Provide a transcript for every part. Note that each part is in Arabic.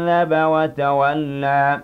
كذب وتولى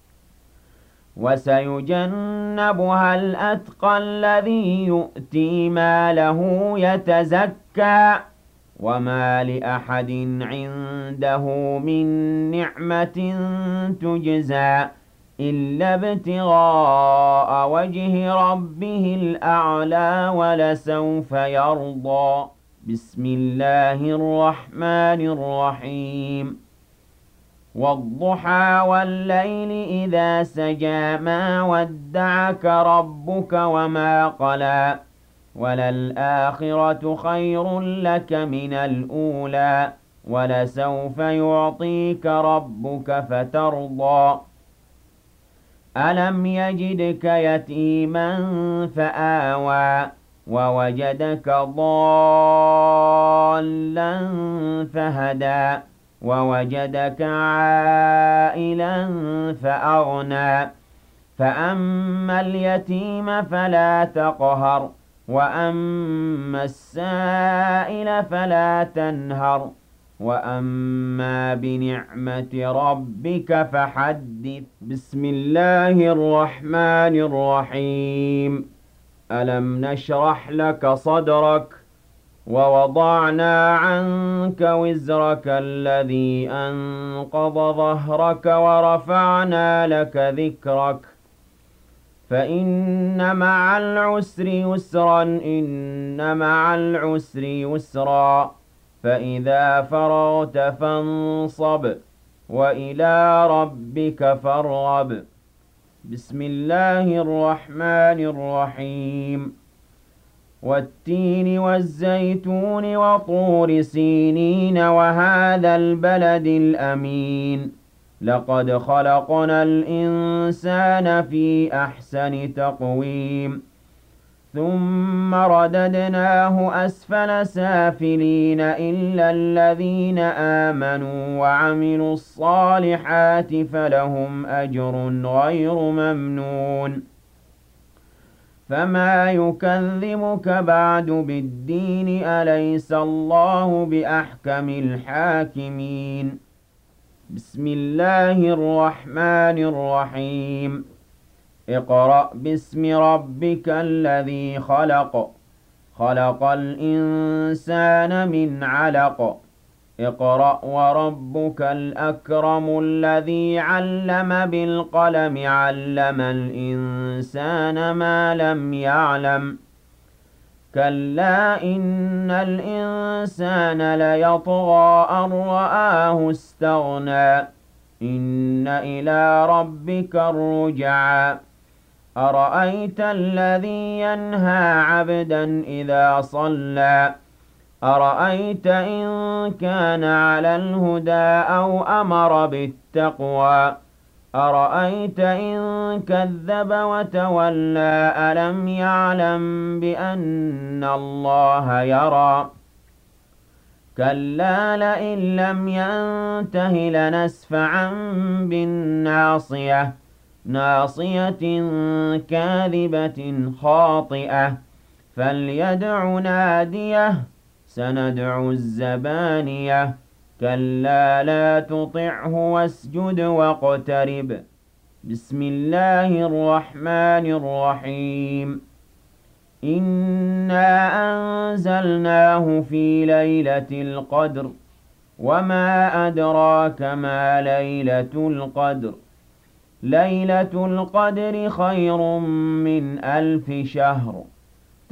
وسيجنبها الأتقى الذي يؤتي ماله يتزكى وما لأحد عنده من نعمة تجزى إلا ابتغاء وجه ربه الأعلى ولسوف يرضى بسم الله الرحمن الرحيم والضحى والليل إذا سجى ما ودعك ربك وما قلى وللآخرة خير لك من الأولى ولسوف يعطيك ربك فترضى ألم يجدك يتيما فآوى ووجدك ضالا فهدى ووجدك عائلا فأغنى فأما اليتيم فلا تقهر وأما السائل فلا تنهر وأما بنعمة ربك فحدث بسم الله الرحمن الرحيم ألم نشرح لك صدرك ووضعنا عنك وزرك الذي أنقض ظهرك ورفعنا لك ذكرك فإن مع العسر يسرا إن مع العسر يسرا فإذا فرغت فانصب وإلى ربك فارغب بسم الله الرحمن الرحيم والتين والزيتون وطور سينين وهذا البلد الأمين لقد خلقنا الإنسان في أحسن تقويم ثم رددناه أسفل سافلين إلا الذين آمنوا وعملوا الصالحات فلهم أجر غير ممنون فما يكذبك بعد بالدين أليس الله بأحكم الحاكمين بسم الله الرحمن الرحيم اقرأ باسم ربك الذي خلق خلق الإنسان من علق اقرأ وربك الأكرم الذي علم بالقلم علم الإنسان ما لم يعلم كلا إن الإنسان ليطغى أن رآه استغنى إن إلى ربك الرجعى أرأيت الذي ينهى عبدا إذا صلى أرأيت إن كان على الهدى أو أمر بالتقوى أرأيت إن كذب وتولى ألم يعلم بأن الله يرى كلا لئن لم ينته لنسفعا بالناصية ناصية كاذبة خاطئة فليدع ناديه سندع الزبانية كلا لا تطعه واسجد واقترب بسم الله الرحمن الرحيم إنا أنزلناه في ليلة القدر وما أدراك ما ليلة القدر ليلة القدر خير من 1000 شهر